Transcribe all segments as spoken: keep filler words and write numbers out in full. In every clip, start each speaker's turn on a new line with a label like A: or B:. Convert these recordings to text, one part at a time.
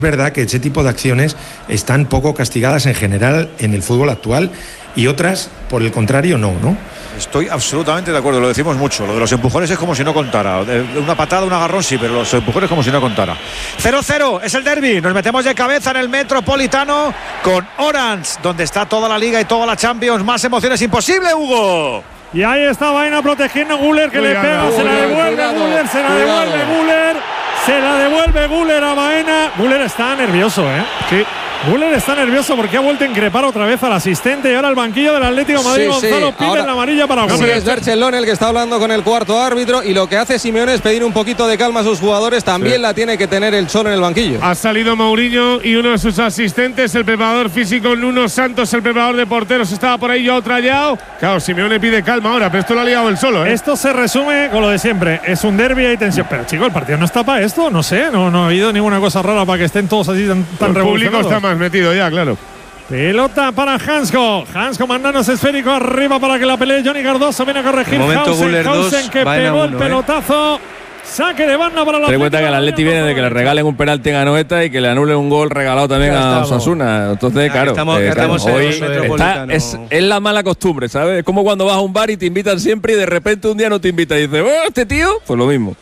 A: Es verdad que ese tipo de acciones están poco castigadas en general en el fútbol actual y otras, por el contrario, no, ¿no?
B: Estoy absolutamente de acuerdo, lo decimos mucho. Lo de los empujones es como si no contara. Una patada, un agarrón sí, pero los empujones como si no contara. cero cero es el derbi. Nos metemos de cabeza en el Metropolitano con Orange, donde está toda la Liga y toda la Champions. Más emociones imposible, Hugo.
C: Y ahí está Baena protegiendo a Güler, que cuidado, le pega, cuidado, se la devuelve Güler, se la cuidado. devuelve Güler, se la devuelve Güler a Baena. Güler está nervioso, ¿eh? Sí. Güler está nervioso porque ha vuelto a increpar otra vez al asistente y ahora el banquillo del Atlético de Madrid. Sí, Gonzalo sí. pide ahora, la amarilla para Güler.
D: Sí, es Berchelón el que está hablando con el cuarto árbitro y lo que hace Simeone es pedir un poquito de calma a sus jugadores. También sí. la tiene que tener el Cholo en el banquillo.
E: Ha salido Mourinho y uno de sus asistentes, el preparador físico Nuno Santos, el preparador de porteros, estaba por ahí yo trallado. Claro, Simeone pide calma ahora, pero esto lo ha liado él solo, ¿eh?
C: Esto se resume con lo de siempre. Es un derbi y hay tensión. Pero chico, el partido no está para esto, no sé. No, no ha habido ninguna cosa rara para que estén todos así tan, tan revolucionados.
E: El público está más metido ya, claro.
C: Pelota para Hansko. Hansko mandanos esférico arriba para que la pelee Johnny Cardoso. Viene a corregir Hausen. Hausen que pegó el pelotazo. ¿eh? Saque de banda para la
F: Ten en cuenta que el Atleti viene de que le regalen un penalti a Anoeta y que le anulen un gol regalado también a Osasuna. Entonces, ya, claro,
G: estamos,
F: eh,
G: estamos
F: hoy está, es, es la mala costumbre, ¿sabes? Es como cuando vas a un bar y te invitan siempre y de repente un día no te invitan y dices, oh, este tío, pues lo mismo.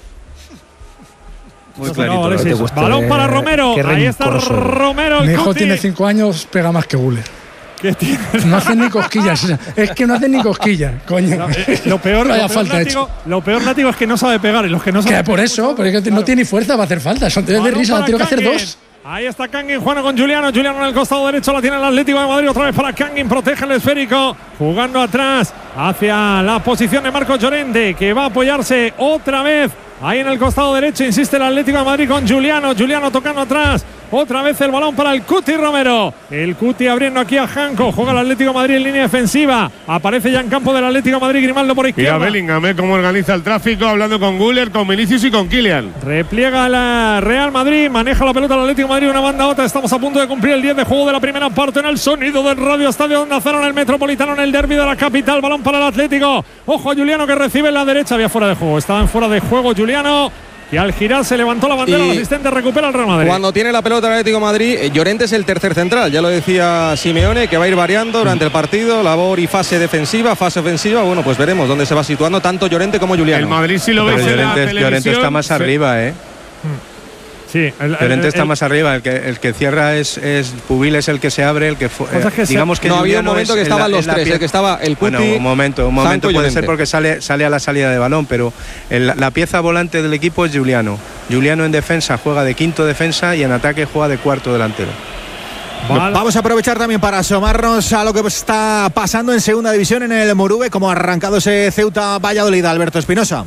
C: Muy clarito, no, no, gusta, balón para Romero. Ahí está Romero.
H: Mi hijo tiene cinco años, pega más que Güler. No hacen ni cosquillas. Es que no hacen ni cosquillas, coño.
C: No, eh, lo peor,
H: Vaya
C: lo, peor
H: falta
C: látigo, lo peor látigo es que no sabe pegar y los que no saben.
H: Que por eso, porque claro. no tiene ni fuerza para hacer falta. Son tres de risa, la tiene que hacer dos.
C: Ahí está Kangin, Juana con Juliano. Juliano en el costado derecho la tiene el Atlético de Madrid. Otra vez para Kangin, protege el esférico. Jugando atrás hacia la posición de Marcos Llorente, que va a apoyarse otra vez. Ahí en el costado derecho insiste el Atlético de Madrid con Juliano. Juliano tocando atrás. Otra vez el balón para el Cuti Romero. El Cuti abriendo aquí a Janko. Juega el Atlético de Madrid en línea defensiva. Aparece ya en campo del Atlético de Madrid Grimaldo por izquierda.
E: Mira Bellingham, ¿eh? Cómo organiza el tráfico, hablando con Güler, con Vinicius y con Kylian.
C: Repliega la Real Madrid. Maneja la pelota el Atlético de Madrid. Una banda a otra. Estamos a punto de cumplir el diez de juego de la primera parte en el sonido del Radio Estadio Onda Cero en el Metropolitano en el derbi de la capital. Balón para el Atlético. Ojo a Juliano que recibe en la derecha. Había fuera de juego. Estaba en fuera de juego Juliano. Y al girar se levantó la bandera, el asistente recupera el Real Madrid.
D: Cuando tiene la pelota el Atlético de Madrid, Llorente es el tercer central, ya lo decía Simeone, que va a ir variando durante el partido, labor y fase defensiva, fase ofensiva. Bueno, pues veremos dónde se va situando tanto Llorente como Juliano.
E: El Madrid sí lo ve en la televisión.
G: Llorente está más arriba, ¿eh?
C: Sí,
G: el, Llorente está el, más arriba, el que, el que cierra es, es Pubil, es el que se abre, el que, fue, eh,
D: que digamos que no había un momento que estaban los tres, el que estaba el Cuti,
G: bueno, un momento, un momento puede ser porque sale, sale a la salida de balón, pero el, la pieza volante del equipo es Juliano. Juliano en defensa juega de quinto defensa y en ataque juega de cuarto delantero.
B: Vale. Vamos a aprovechar también para asomarnos a lo que está pasando en segunda división en el Moruve, como ha arrancado ese Ceuta Valladolid. Alberto Espinosa.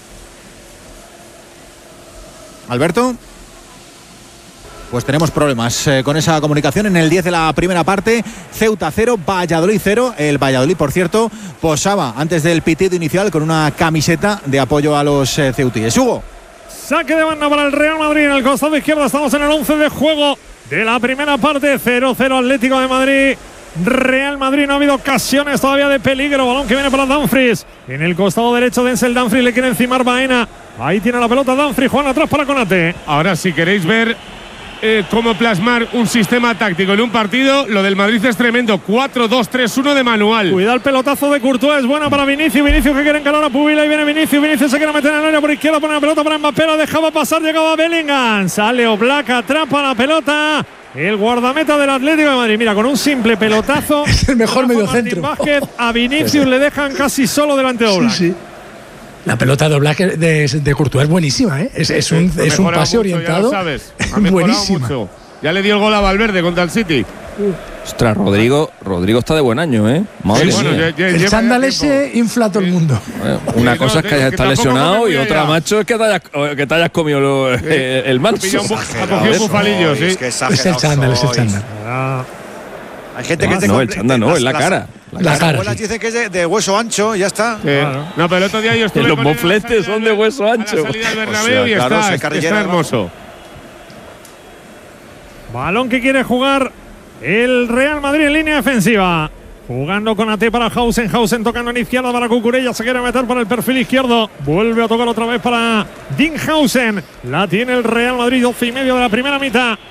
B: Alberto. Pues tenemos problemas eh, con esa comunicación en el diez de la primera parte. Ceuta cero, Valladolid cero. El Valladolid, por cierto, posaba antes del pitido inicial con una camiseta de apoyo a los eh, ceutíes. Hugo.
C: Saque de banda para el Real Madrid en el costado izquierdo. Estamos en el once de juego de la primera parte. cero cero Atlético de Madrid. Real Madrid, no ha habido ocasiones todavía de peligro. Balón que viene para Dumfries. En el costado derecho Denzel Dumfries le quiere encimar Baena. Ahí tiene la pelota Dumfries. Juan atrás para Konate.
E: Ahora si queréis ver Eh, cómo plasmar un sistema táctico en un partido, lo del Madrid es tremendo. cuatro dos tres uno de manual.
C: Cuidado el pelotazo de Courtois, es buena para Vinicius. Vinicius que quiere encarar a Pubil. Ahí viene Vinicius. Vinicius se quiere meter en el área por izquierda. Pone la pelota para Mbappé. La dejaba pasar. Llegaba Bellingham. Sale Oblak, atrapa la pelota. El guardameta del Atlético de Madrid. Mira, con un simple pelotazo.
H: Es el mejor mediocentro.
C: Vázquez a Vinicius le dejan casi solo delante de Oblak.
H: Sí, sí. La pelota de Oblak de, de Courtois es buenísima, ¿eh? Es, es un, es un pase mucho, orientado.
E: Ya lo sabes. Ha buenísima. Mucho. Ya le dio el gol a Valverde contra el City.
F: Uh. Ostras, Rodrigo, Rodrigo está de buen año, ¿eh? Madre
E: sí, bueno,
F: mía.
H: Ya, ya, el chándal ese infla todo el mundo.
F: Bueno, una sí, cosa no, es que hayas estado lesionado y otra, ya. macho, es que te hayas, que te hayas comido lo, sí. eh, el manso.
E: Ha cogido un bufalillo, sí.
H: Es, que es, es el chándal, es el chándal.
B: Ah. Hay gente que
F: no,
B: te
F: no, el chándal no, es la cara.
B: La las cara, abuelas sí. dicen que es de, de hueso ancho, ya está.
E: Sí. Claro. No, pero el otro día yo estuve
F: los mofletes son de hueso ancho.
E: A la salida del Bernabéu o sea, y claro, está, está hermoso.
C: Balón que quiere jugar el Real Madrid en línea defensiva. Jugando con A T para Hausen. Hausen tocando en izquierda para Cucurella. Se quiere meter por el perfil izquierdo. Vuelve a tocar otra vez para Dinghausen. La tiene el Real Madrid. doce y medio de la primera mitad.